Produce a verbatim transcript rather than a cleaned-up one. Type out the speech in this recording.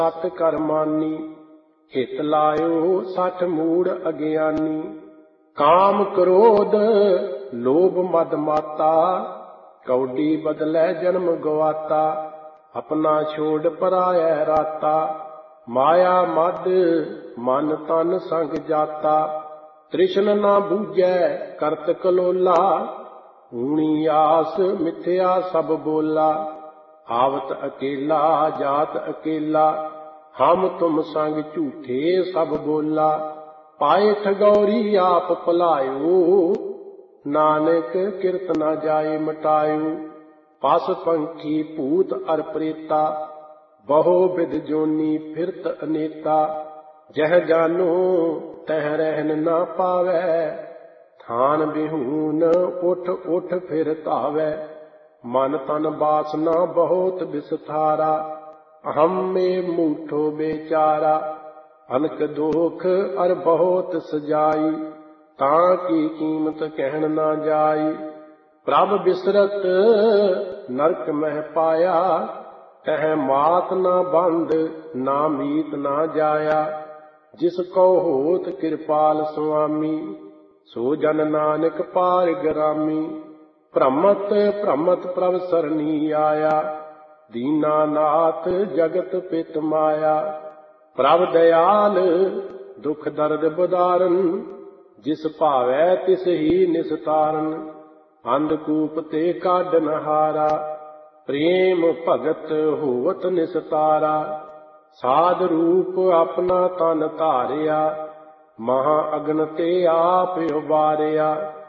सत कर मानी। हित लायो सठ मूढ़ अज्ञानी। काम क्रोध लोभ मद माता, कौडी बदलै जन्म गवाता। अपना छोड़ पराया राता, माया मद मन तन संग जाता। तृष्ण ना बूझै करत कलोला, ऊणी आस मिथ्या सब बोला। आवत अकेला जात अकेला, हम तुम संग झूठे सब बोला। पाए ठगौरी आप पलायो, नानक किरत न जाए मटायो। पस पंखी भूत अर प्रेता, बहु विध जोनी फिरत अनेता। जह जानो तह रहन न पावै, थान बिहून उठ उठ फिर धावै। मन तन बासना बहुत विस्तारा, अहम में मूठो बेचारा। अनक दोख अर बहुत सजाई, ताकि कीमत कहन न जाई। प्रभ बिसरत नरक मह पाया, कह मात न बंद ना मीत न जाया। जिसको होत कृपाल स्वामी, सो जन नानक पार ग्रामी। भ्रमत भ्रमत प्रभ सरनी आया, दीनानाथ जगत पित माया। प्रभ दयाल दुख दर्द बुदारन, जिस भावै तिस ही निस्तारन। अंधकूप ते काढन हारा, प्रेम भगत होवत निस्तारा। साध रूप अपना तन धारिया, महा अग्न ते आप उबारिया।